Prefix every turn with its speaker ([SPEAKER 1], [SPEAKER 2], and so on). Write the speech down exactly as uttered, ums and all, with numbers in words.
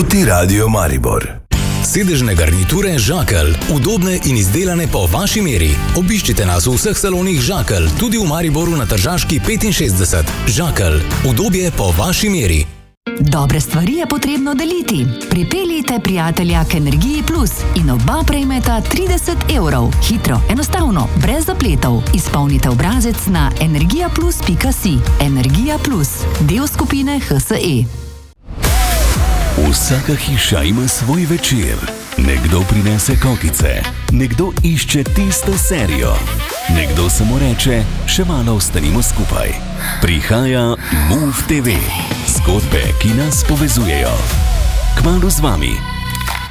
[SPEAKER 1] Multiradio Maribor.
[SPEAKER 2] Sedežne garniture Žakelj, udobne in izdelane po vaši meri. Obiščite nas v vseh salonih Žakelj, tudi v Mariboru na Tržaški petinšestdeset. Žakelj, udobje po vaši meri.
[SPEAKER 3] Dobre stvari je potrebno deliti. Pripeljite prijatelja k Energiji Plus in oba prejmeta trideset evrov. Hitro, enostavno, brez zapletov. Izpolnite obrazec na energija plus pika si. Energija Plus, del skupine H S E.
[SPEAKER 1] Vsaka hiša ima svoj večer. Nekdo prinese kokice, nekdo išče tisto serijo, nekdo samo reče, še malo ostanimo skupaj. Prihaja Move te ve. Zgodbe, ki nas povezujejo. Kmalu z vami